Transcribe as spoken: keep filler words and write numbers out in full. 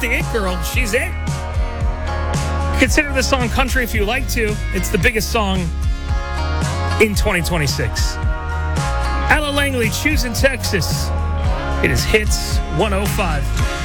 the it girl. She's it. Consider this song country if you like to. It's the biggest song in twenty twenty-six. Ella Langley, Choosing Texas. It is Hits one oh five.